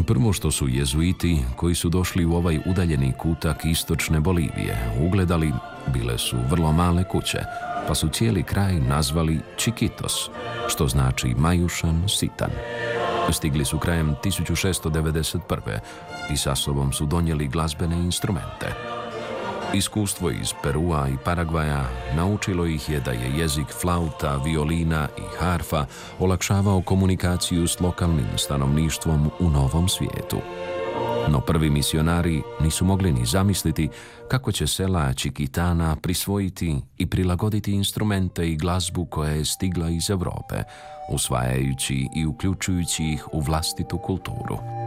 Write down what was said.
Prvo što su jezuiti, koji su došli u ovaj udaljeni kutak istočne Bolivije, ugledali, bile su vrlo male kuće, pa su cijeli kraj nazvali Chiquitos, što znači majušan, sitan. Stigli su krajem 1691. i sa sobom su donijeli glazbene instrumente. Iskustvo iz Perua i Paragvaja naučilo ih je da je jezik flauta, violina i harfa olakšavao komunikaciju s lokalnim stanovništvom u Novom svijetu. No prvi misionari nisu mogli ni zamisliti kako će sela Chiquitana prisvojiti i prilagoditi instrumente i glazbu koja je stigla iz Europe, usvajajući i uključujući ih u vlastitu kulturu.